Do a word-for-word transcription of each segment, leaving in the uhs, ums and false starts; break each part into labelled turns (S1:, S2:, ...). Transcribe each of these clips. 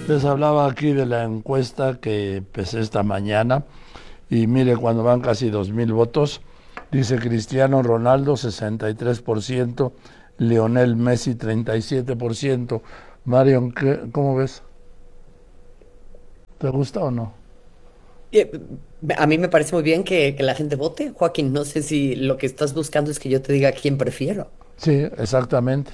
S1: Les hablaba aquí de la encuesta que empecé esta mañana y mire, cuando van casi dos mil votos, dice Cristiano Ronaldo sesenta y tres por ciento, Lionel Messi treinta y siete por ciento. Marion, ¿qué, ¿cómo ves? ¿Te gusta o no?
S2: Eh, A mí me parece muy bien que, que la gente vote, Joaquín. No sé si lo que estás buscando es que yo te diga quién prefiero.
S1: Sí, exactamente.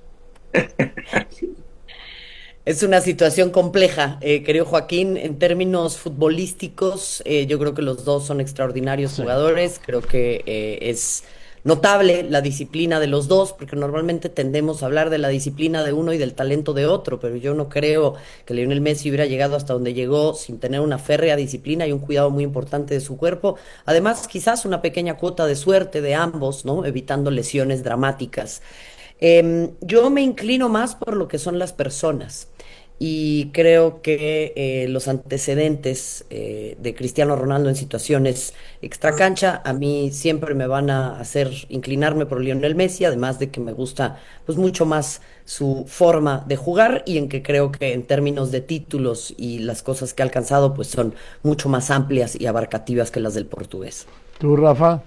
S2: Es una situación compleja, eh, querido Joaquín. En términos futbolísticos, eh, yo creo que los dos son extraordinarios
S1: Sí.
S2: jugadores. Creo que eh, es notable la disciplina de los dos, porque normalmente tendemos a hablar de la disciplina de uno y del talento de otro, pero yo no creo que Lionel Messi hubiera llegado hasta donde llegó sin tener una férrea disciplina y un cuidado muy importante de su cuerpo. Además, quizás una pequeña cuota de suerte de ambos, ¿no? Evitando lesiones dramáticas. Em, yo me inclino más por lo que son las personas y creo que eh, los antecedentes eh, de Cristiano Ronaldo en situaciones extracancha a mí siempre me van a hacer inclinarme por Lionel Messi, además de que me gusta pues mucho más su forma de jugar y en que creo que en términos de títulos y las cosas que ha alcanzado pues son mucho más amplias y abarcativas que las del portugués.
S1: ¿Tú, Rafa?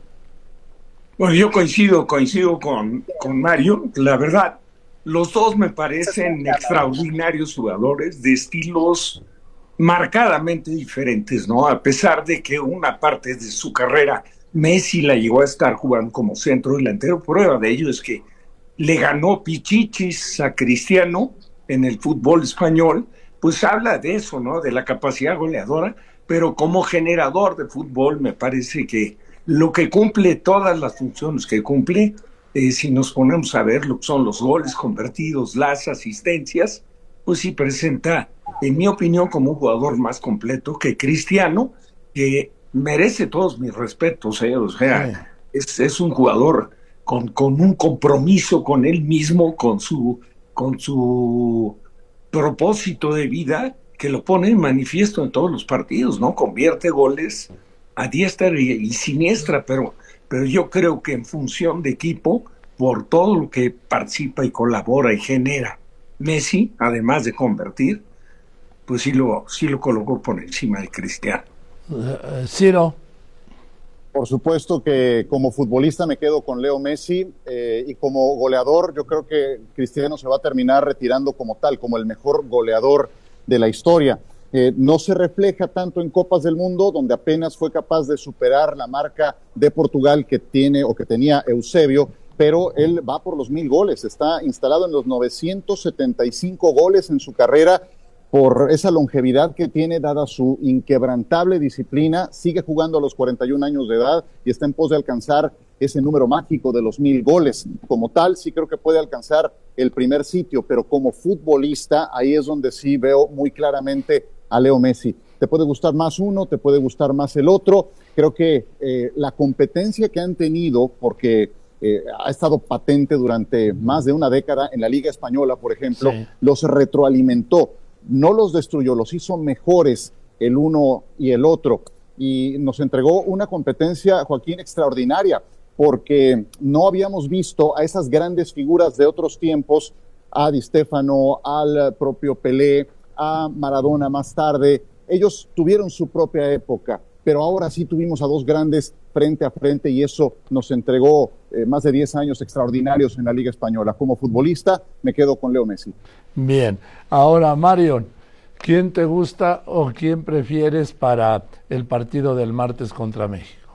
S3: Bueno, yo coincido, coincido con, con Mario. La verdad, los dos me parecen extraordinarios jugadores de estilos marcadamente diferentes, ¿no? A pesar de que una parte de su carrera Messi la llegó a estar jugando como centro delantero, prueba de ello es que le ganó Pichichis a Cristiano en el fútbol español, pues habla de eso, ¿no? De la capacidad goleadora, pero como generador de fútbol me parece que lo que cumple todas las funciones que cumple, eh, si nos ponemos a ver lo que son los goles convertidos, las asistencias, pues sí presenta, en mi opinión, como un jugador más completo que Cristiano, que merece todos mis respetos, ¿eh? O
S1: Sí.
S3: sea, es, es un jugador con, con un compromiso con él mismo, con su, con su propósito de vida, que lo pone en manifiesto en todos los partidos, ¿no? Convierte goles a diestra y, y siniestra, pero, pero yo creo que en función de equipo, por todo lo que participa y colabora y genera Messi, además de convertir, pues sí lo, sí lo colocó por encima de Cristiano.
S1: Eh, Ciro,
S4: Por supuesto que como futbolista me quedo con Leo Messi eh, y como goleador yo creo que Cristiano se va a terminar retirando como tal, como el mejor goleador de la historia. Eh, no se refleja tanto en Copas del Mundo, donde apenas fue capaz de superar la marca de Portugal que tiene o que tenía Eusebio, pero él va por los mil goles, está instalado en los novecientos setenta y cinco goles en su carrera por esa longevidad que tiene, dada su inquebrantable disciplina, sigue jugando a los cuarenta y un años de edad y está en pos de alcanzar ese número mágico de los mil goles. Como tal, sí creo que puede alcanzar el primer sitio, pero como futbolista, ahí es donde sí veo muy claramente a Leo Messi. Te puede gustar más uno, te puede gustar más el otro. Creo que eh, la competencia que han tenido, porque eh, ha estado patente durante más de una década en la Liga Española, por ejemplo,
S1: sí.
S4: los retroalimentó. No los destruyó, los hizo mejores el uno y el otro. Y nos entregó una competencia, Joaquín, extraordinaria, porque no habíamos visto a esas grandes figuras de otros tiempos, a Di Stéfano, al propio Pelé, a Maradona más tarde. Ellos tuvieron su propia época, pero ahora sí tuvimos a dos grandes frente a frente y eso nos entregó eh, más de diez años extraordinarios en la Liga Española. Como futbolista me quedo con Leo Messi.
S1: Bien. Ahora, Marion, ¿quién te gusta o quién prefieres para el partido del martes contra México?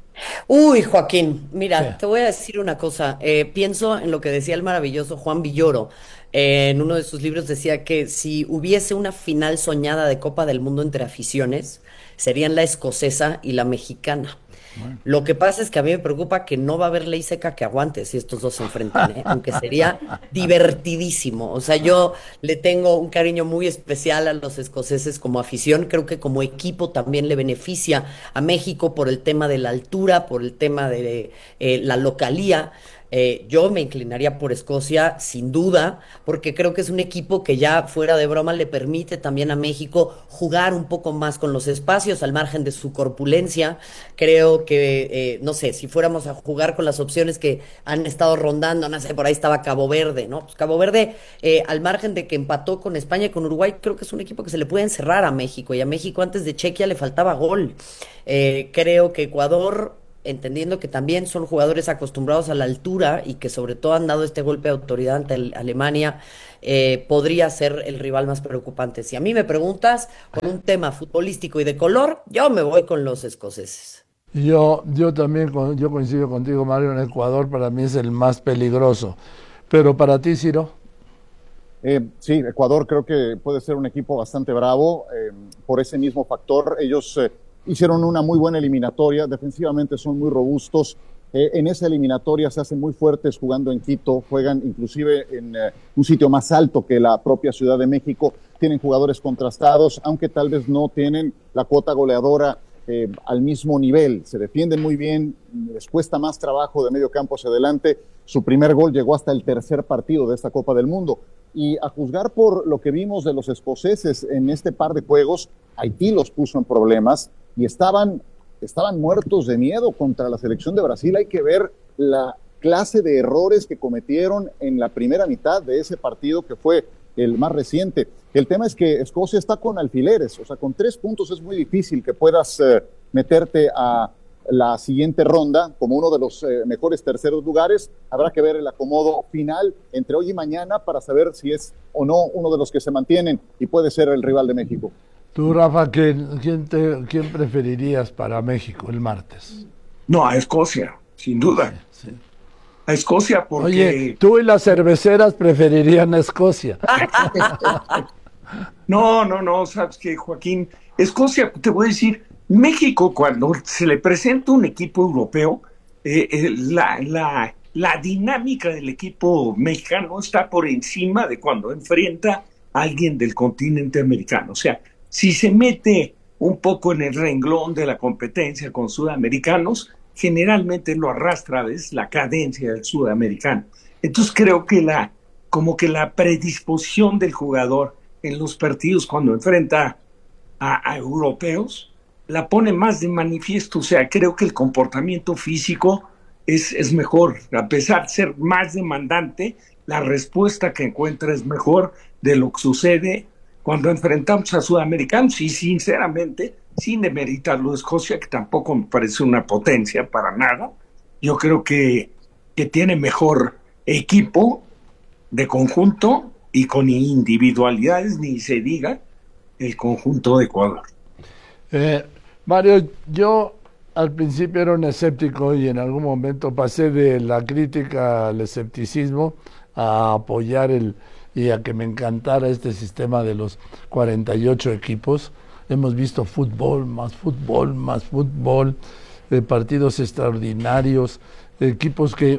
S2: Uy, Joaquín,
S1: Sí.
S2: mira, te voy a decir una cosa. Eh, pienso en lo que decía el maravilloso Juan Villoro. Eh, en uno de sus libros decía que si hubiese una final soñada de Copa del Mundo entre aficiones, serían la escocesa y la mexicana.
S1: Bueno.
S2: Lo que pasa es que a mí me preocupa que no va a haber ley seca que aguante si estos dos se enfrentan, ¿eh? Aunque sería divertidísimo. O sea, yo le tengo un cariño muy especial a los escoceses como afición. Creo que como equipo también le beneficia a México por el tema de la altura, por el tema de eh, la localía. Eh, yo me inclinaría por Escocia, sin duda, porque creo que es un equipo que ya fuera de broma le permite también a México jugar un poco más con los espacios al margen de su corpulencia. Creo que, eh, no sé, si fuéramos a jugar con las opciones que han estado rondando, no sé, por ahí estaba Cabo Verde, ¿no? Pues Cabo Verde, eh, al margen de que empató con España y con Uruguay, creo que es un equipo que se le puede encerrar a México, y a México antes de Chequia le faltaba gol. Eh, creo que Ecuador, entendiendo que también son jugadores acostumbrados a la altura y que sobre todo han dado este golpe de autoridad ante el- Alemania, eh, podría ser el rival más preocupante. Si a mí me preguntas, con un tema futbolístico y de color, yo me voy con los escoceses.
S1: Yo, yo también con- yo coincido contigo, Mario, en Ecuador para mí es el más peligroso. Pero para ti, Ciro,
S4: Eh, sí, Ecuador creo que puede ser un equipo bastante bravo eh, por ese mismo factor. Ellos eh, hicieron una muy buena eliminatoria, defensivamente son muy robustos. Eh, en esa eliminatoria se hacen muy fuertes jugando en Quito, juegan inclusive en eh, un sitio más alto que la propia Ciudad de México. Tienen jugadores contrastados, aunque tal vez no tienen la cuota goleadora eh, al mismo nivel. Se defienden muy bien, les cuesta más trabajo de medio campo hacia adelante. Su primer gol llegó hasta el tercer partido de esta Copa del Mundo. Y a juzgar por lo que vimos de los escoceses en este par de juegos, Haití los puso en problemas y estaban, estaban muertos de miedo contra la selección de Brasil. Hay que ver la clase de errores que cometieron en la primera mitad de ese partido que fue el más reciente. El tema es que Escocia está con alfileres, o sea, con tres puntos es muy difícil que puedas eh, meterte a la siguiente ronda como uno de los eh, mejores terceros lugares. Habrá que ver el acomodo final entre hoy y mañana para saber si es o no uno de los que se mantienen y puede ser el rival de México.
S1: tú, Rafa, ¿quién, quién, te- quién preferirías para México el martes?
S3: No, a Escocia, sin duda.
S1: Sí.
S3: A Escocia
S1: Oye,
S3: porque...
S1: tú y las cerveceras preferirían a Escocia.
S3: No, no, no, sabes que Joaquín, Escocia, te voy a decir, México cuando se le presenta un equipo europeo, eh, eh, la, la, la dinámica del equipo mexicano está por encima de cuando enfrenta a alguien del continente americano. O sea, si se mete un poco en el renglón de la competencia con sudamericanos, generalmente lo arrastra, ¿ves? La cadencia del sudamericano. Entonces creo que la, como que la predisposición del jugador en los partidos cuando enfrenta a, a europeos la pone más de manifiesto. O sea, creo que el comportamiento físico es, es mejor. A pesar de ser más demandante, la respuesta que encuentra es mejor de lo que sucede cuando enfrentamos a sudamericanos. Y sinceramente, sin demeritarlo de Escocia, que tampoco me parece una potencia para nada, yo creo que, que tiene mejor equipo de conjunto y con individualidades, ni se diga, el conjunto de Ecuador.
S1: Eh, Mario, yo al principio era un escéptico y en algún momento pasé de la crítica al escepticismo a apoyar el y a que me encantara este sistema de los cuarenta y ocho equipos. Hemos visto fútbol, más fútbol, más fútbol, eh, partidos extraordinarios, equipos que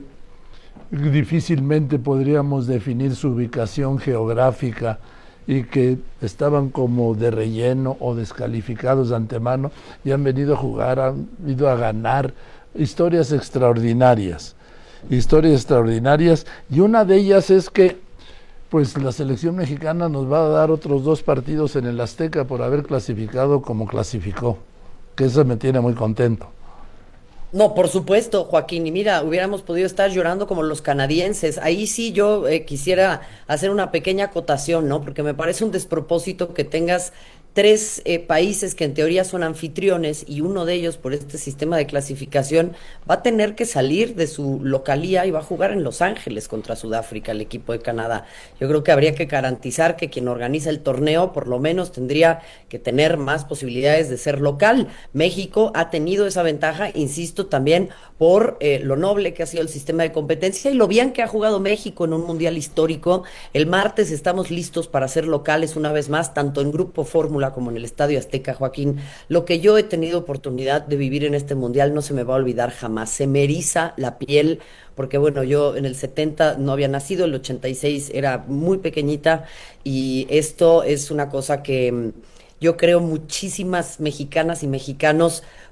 S1: difícilmente podríamos definir su ubicación geográfica y que estaban como de relleno o descalificados de antemano y han venido a jugar, han ido a ganar. Historias extraordinarias, historias extraordinarias, y una de ellas es que pues la selección mexicana nos va a dar otros dos partidos en el Azteca por haber clasificado como clasificó, que eso me tiene muy contento.
S2: No, por supuesto, Joaquín. Y mira, hubiéramos podido estar llorando como los canadienses. Ahí sí yo eh, quisiera hacer una pequeña acotación, ¿no? Porque me parece un despropósito que tengas tres eh, países que en teoría son anfitriones y uno de ellos, por este sistema de clasificación, va a tener que salir de su localía y va a jugar en Los Ángeles contra Sudáfrica, el equipo de Canadá. Yo creo que habría que garantizar que quien organiza el torneo por lo menos tendría que tener más posibilidades de ser local. México ha tenido esa ventaja, insisto, también por eh, lo noble que ha sido el sistema de competencia y lo bien que ha jugado México en un mundial histórico. El martes estamos listos para ser locales una vez más, tanto en Grupo Fórmula como en el Estadio Azteca, Joaquín. Lo que yo he tenido oportunidad de vivir en este mundial no se me va a olvidar jamás. Se me eriza la piel, porque bueno, yo en el setenta no había nacido, el ochenta y seis era muy pequeñita, y esto es una cosa que mm, yo creo muchísimas mexicanas y mexicanos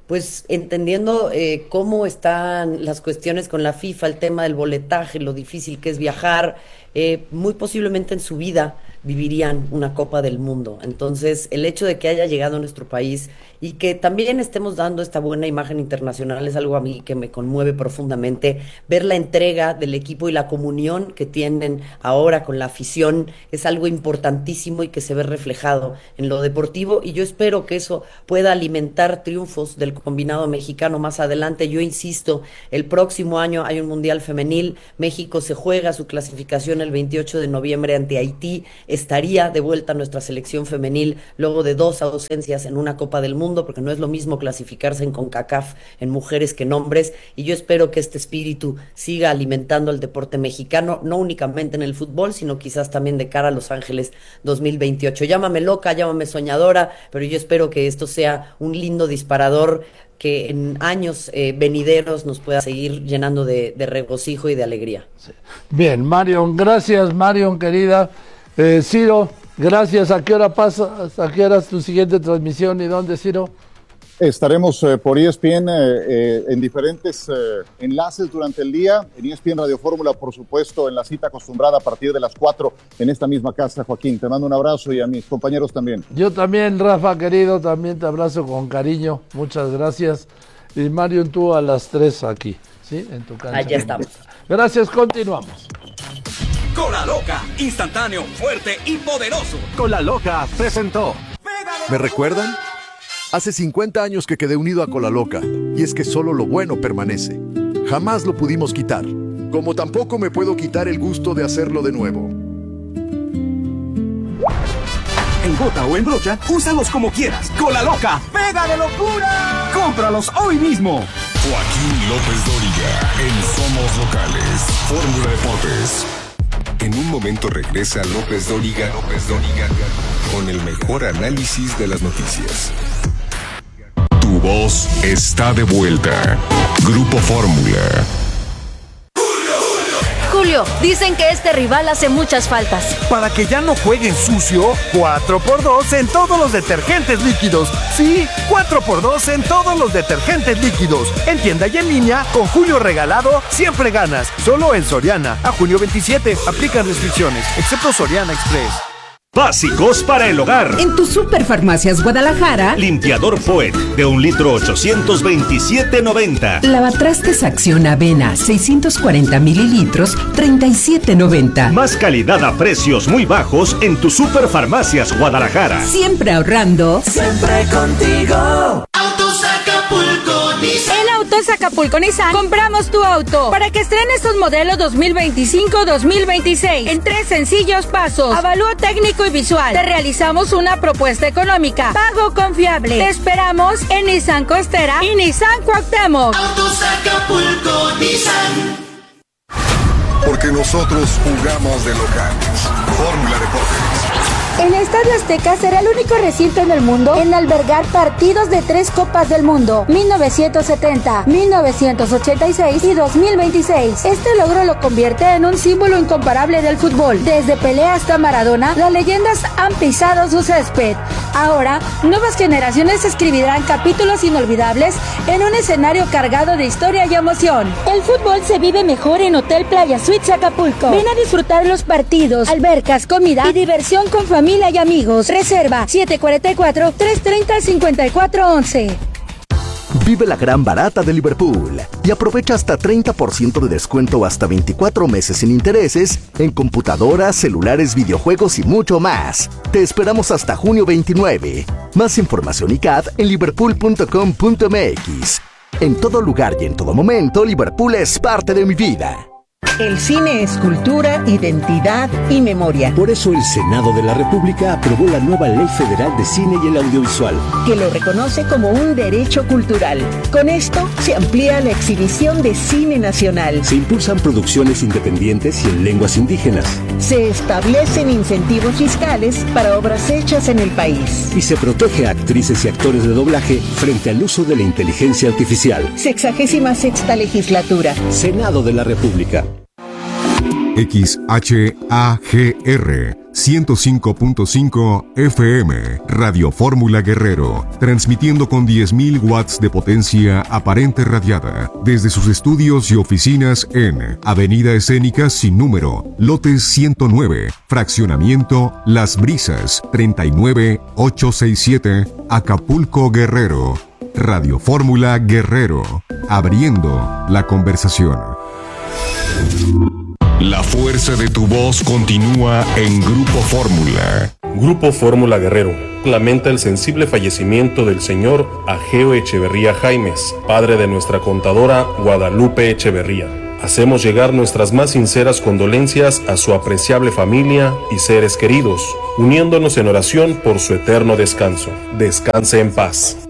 S2: pues entendiendo eh, cómo están las cuestiones con la FIFA, el tema del boletaje, lo difícil que es viajar, eh, muy posiblemente en su vida vivirían una Copa del Mundo. Entonces, el hecho de que haya llegado a nuestro país y que también estemos dando esta buena imagen internacional es algo a mí que me conmueve profundamente. Ver la entrega del equipo y la comunión que tienen ahora con la afición es algo importantísimo y que se ve reflejado en lo deportivo, y yo espero que eso pueda alimentar triunfos del combinado mexicano más adelante. Yo insisto, el próximo año hay un Mundial Femenil, México se juega su clasificación el veintiocho de noviembre ante Haití, estaría de vuelta nuestra selección femenil luego de dos ausencias en una Copa del Mundo, porque no es lo mismo clasificarse en CONCACAF en mujeres que en hombres, y yo espero que este espíritu siga alimentando el deporte mexicano, no únicamente en el fútbol, sino quizás también de cara a Los Ángeles dos mil veintiocho. Llámame loca, llámame soñadora, pero yo espero que esto sea un lindo disparador que en años eh, venideros nos pueda seguir llenando de, de regocijo y de alegría.
S1: Sí. Bien, Marion, gracias, Marion, querida. Eh, Ciro, gracias. ¿A qué hora pasa? ¿A qué hora es tu siguiente transmisión y dónde, Ciro?
S4: Estaremos eh, por E S P N eh, eh, en diferentes eh, enlaces durante el día, en E S P N Radio Fórmula, por supuesto, en la cita acostumbrada a partir de las cuatro en esta misma casa. Joaquín, te mando un abrazo y a mis compañeros también.
S1: Yo también, Rafa, querido, también te abrazo con cariño. Muchas gracias. Y Marion, tú a las tres aquí, ¿sí? En tu cancha.
S2: Allá estamos.
S1: Gracias, continuamos.
S5: Cola Loca, instantáneo, fuerte y poderoso.
S6: Cola Loca presentó.
S7: ¿Me recuerdan? Hace cincuenta años que quedé unido a Cola Loca, y es que solo lo bueno permanece. Jamás lo pudimos quitar, como tampoco me puedo quitar el gusto de hacerlo de nuevo.
S5: En gota o en brocha, úsalos como quieras. Cola Loca, pega de locura. Cómpralos hoy mismo.
S8: Joaquín López Dóriga, en Somos Locales, Fórmula Deportes. En un momento regresa López Dóriga, López Dóriga, con el mejor análisis de las noticias. Tu voz está de vuelta. Grupo Fórmula.
S9: Julio, dicen que este rival hace muchas faltas.
S6: Para que ya no jueguen sucio, cuatro por dos en todos los detergentes líquidos. Sí, cuatro por dos en todos los detergentes líquidos. En tienda y en línea, con Julio regalado, siempre ganas. Solo en Soriana. A junio veintisiete, aplican restricciones, excepto Soriana Express.
S10: Básicos para el hogar.
S11: En tu Superfarmacias Guadalajara.
S10: Limpiador Poet de un litro ochocientos veintisiete noventa.
S11: Lavatrastes Acción Avena seiscientos cuarenta mililitros treinta y siete noventa.
S10: Más calidad a precios muy bajos en tu Superfarmacias Guadalajara.
S11: Siempre ahorrando.
S12: Siempre contigo. Autos Acapulco Nissan.
S13: En Autos Acapulco Nissan compramos tu auto para que estrenes tus modelos dos mil veinticinco dos mil veintiséis en tres sencillos pasos. Avalúo técnico y visual. Te realizamos una propuesta económica. Pago confiable. Te esperamos en Nissan Costera y Nissan Cuauhtémoc.
S12: Autos Acapulco Nissan.
S8: Porque nosotros jugamos de locales. Fórmula Deportes.
S14: El Estadio Azteca será el único recinto en el mundo en albergar partidos de tres Copas del Mundo, mil novecientos setenta, mil novecientos ochenta y seis y dos mil veintiséis. Este logro lo convierte en un símbolo incomparable del fútbol. Desde Pelé hasta Maradona, las leyendas han pisado su césped. Ahora, nuevas generaciones escribirán capítulos inolvidables en un escenario cargado de historia y emoción. El fútbol se vive mejor en Hotel Playa Suites Acapulco. Ven a disfrutar los partidos, albercas, comida y diversión con familia y amigos. Reserva siete cuatro cuatro, tres tres cero, cinco cuatro once.
S15: Vive la gran barata de Liverpool y aprovecha hasta treinta por ciento de descuento o hasta veinticuatro meses sin intereses en computadoras, celulares, videojuegos y mucho más. Te esperamos hasta junio veintinueve. Más información y C A D en liverpool punto com punto m x. En todo lugar y en todo momento, Liverpool es parte de mi vida.
S16: El cine es cultura, identidad y memoria.
S17: Por eso el Senado de la República aprobó la nueva Ley Federal de Cine y el Audiovisual,
S16: que lo reconoce como un derecho cultural. Con esto se amplía la exhibición de cine nacional.
S17: Se impulsan producciones independientes y en lenguas indígenas.
S16: Se establecen incentivos fiscales para obras hechas en el país.
S17: Y se protege a actrices y actores de doblaje frente al uso de la inteligencia artificial.
S16: Sexagésima sexta legislatura.
S17: Senado de la República.
S8: X H A G R ciento cinco punto cinco F M, Radio Fórmula Guerrero, transmitiendo con diez mil watts de potencia aparente radiada, desde sus estudios y oficinas en Avenida Escénica sin número, lote ciento nueve, fraccionamiento Las Brisas, treinta y nueve mil ochocientos sesenta y siete, Acapulco, Guerrero. Radio Fórmula Guerrero, abriendo la conversación. La fuerza de tu voz continúa en Grupo Fórmula.
S18: Grupo Fórmula Guerrero lamenta el sensible fallecimiento del señor Ageo Echeverría Jaimes, padre de nuestra contadora Guadalupe Echeverría. Hacemos llegar nuestras más sinceras condolencias a su apreciable familia y seres queridos, uniéndonos en oración por su eterno descanso. Descanse en paz.